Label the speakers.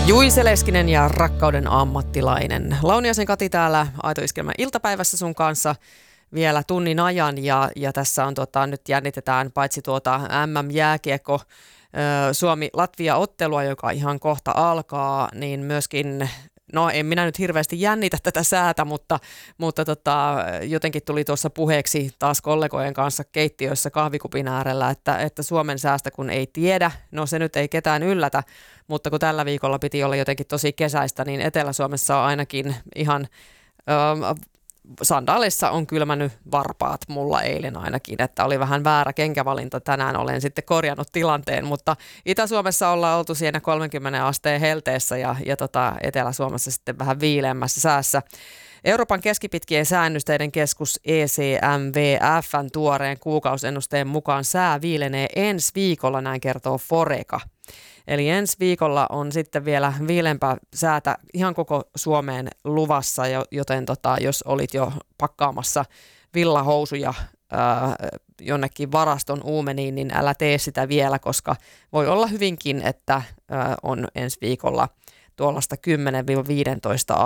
Speaker 1: Juise Leskinen ja rakkauden ammattilainen. Launiaisen Kati täällä Aito Iskelmän iltapäivässä sun kanssa vielä tunnin ajan ja tässä on nyt jännitetään paitsi MM-jääkiekko Suomi-Latvia-ottelua, joka ihan kohta alkaa, niin myöskin, no en minä nyt hirveästi jännitä tätä säätä, mutta jotenkin tuli tuossa puheeksi taas kollegojen kanssa keittiössä kahvikupin äärellä, että Suomen säästä kun ei tiedä, no se nyt ei ketään yllätä, mutta kun tällä viikolla piti olla jotenkin tosi kesäistä, niin Etelä-Suomessa on ainakin ihan sandaaleissa on kylmännyt varpaat mulla eilen ainakin, että oli vähän väärä kenkävalinta. Tänään olen sitten korjannut tilanteen, mutta Itä-Suomessa ollaan oltu siinä 30 asteen helteessä ja Etelä-Suomessa sitten vähän viileämmässä säässä. Euroopan keskipitkien sääennusteiden keskus ECMWF:n tuoreen kuukausiennusteen mukaan sää viilenee ensi viikolla, näin kertoo Foreca. Eli ensi viikolla on sitten vielä viilempää säätä ihan koko Suomeen luvassa, joten jos olit jo pakkaamassa villahousuja jonnekin varaston uumeniin, niin älä tee sitä vielä, koska voi olla hyvinkin, että on ensi viikolla tuollaista 10-15